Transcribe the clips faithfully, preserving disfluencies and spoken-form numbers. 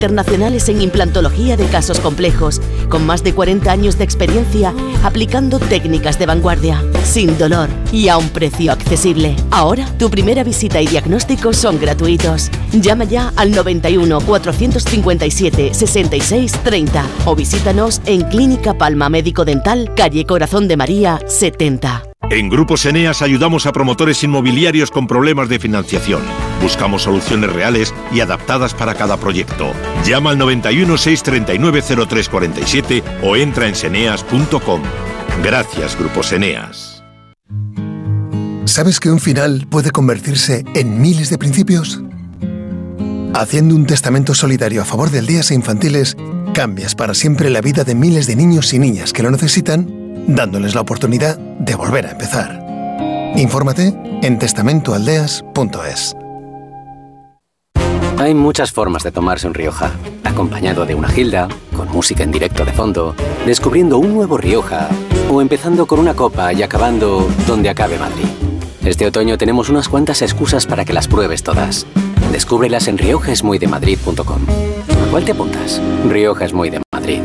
internacionales en implantología de casos complejos, con más de cuarenta años de experiencia aplicando técnicas de vanguardia, sin dolor y a un precio accesible. Ahora, tu primera visita y diagnóstico son gratuitos. Llama ya al noventa y uno, cuatrocientos cincuenta y siete, sesenta y seis, treinta o visítanos en Clínica Palma Médico Dental, calle Corazón de María, setenta. En Grupos Eneas ayudamos a promotores inmobiliarios con problemas de financiación. Buscamos soluciones reales y adaptadas para cada proyecto. Llama al noventa y uno, seiscientos treinta y nueve, cero tres cuarenta y siete o entra en seneas punto com. Gracias, Grupos Eneas. ¿Sabes que un final puede convertirse en miles de principios? Haciendo un testamento solidario a favor de aldeas e infantiles, cambias para siempre la vida de miles de niños y niñas que lo necesitan, dándoles la oportunidad de volver a empezar. Infórmate en testamento aldeas punto es. Hay muchas formas de tomarse un Rioja. Acompañado de una gilda, con música en directo de fondo, descubriendo un nuevo Rioja, o empezando con una copa y acabando donde acabe Madrid. Este otoño tenemos unas cuantas excusas para que las pruebes todas. Descúbrelas en rioja es muy de madrid punto com. ¿A cuál te apuntas? Rioja es muy de Madrid.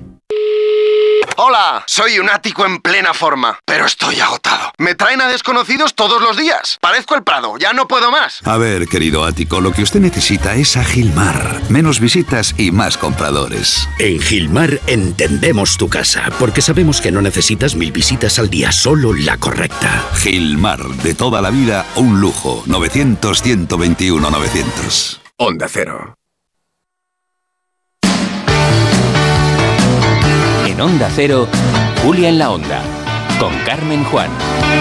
Hola, soy un ático en plena forma, pero estoy agotado. Me traen a desconocidos todos los días. Parezco el Prado, ya no puedo más. A ver, querido ático, lo que usted necesita es a Gilmar. Menos visitas y más compradores. En Gilmar entendemos tu casa, porque sabemos que no necesitas mil visitas al día, solo la correcta. Gilmar, de toda la vida, un lujo. novecientos, ciento veintiuno, novecientos. Onda Cero. En Onda Cero, Julia en la Onda, con Carmen Juan.